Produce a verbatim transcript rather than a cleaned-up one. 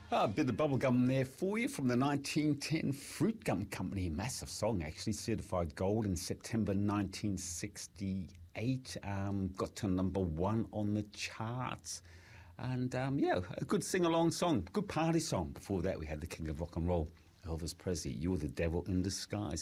Ah, a bit of bubblegum there for you from the nineteen ten Fruit Gum Company. Massive song, actually. Certified gold in September nineteen sixty-eight. Um, got to number one on the charts. And um, yeah, a good sing-along song, good party song. Before that, we had the King of Rock and Roll, Elvis Presley. You're the Devil in Disguise.